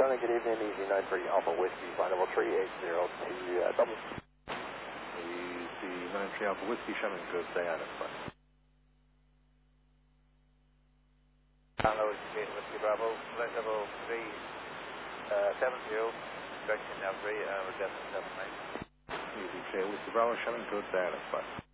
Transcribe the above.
Charlie, good evening, Easy 93 Alpha Whiskey, flight level 380 to double. Easy 93 Alpha Whiskey, Shannon, good day out of flight. Hello, Whiskey Bravo, flight level 370, direction now 3, we're destined 79. Easy clear, Whiskey Bravo, Shannon, good day out of flight.